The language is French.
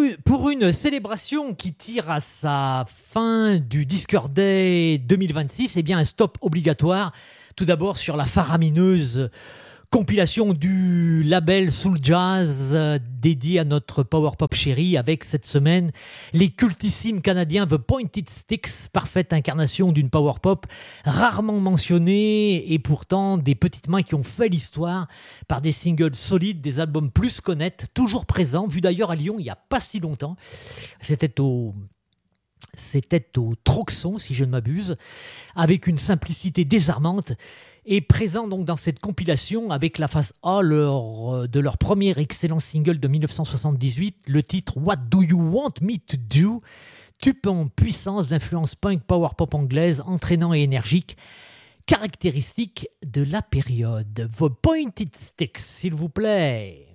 pour une célébration qui tire à sa fin du Discord Day 2026, eh bien un stop obligatoire. Tout d'abord sur la faramineuse compilation du label Soul Jazz dédié à notre power pop chéri, avec cette semaine les cultissimes canadiens The Pointed Sticks, parfaite incarnation d'une power pop rarement mentionnée et pourtant des petites mains qui ont fait l'histoire par des singles solides, des albums plus qu'honnêtes, toujours présents, vu d'ailleurs à Lyon il n'y a pas si longtemps. C'était au Troxon, si je ne m'abuse, avec une simplicité désarmante, et présent donc dans cette compilation avec la face A de leur premier excellent single de 1978, le titre What Do You Want Me To Do, tube en puissance d'influence punk power pop anglaise, entraînant et énergique, caractéristique de la période. The Pointed Sticks, s'il vous plaît.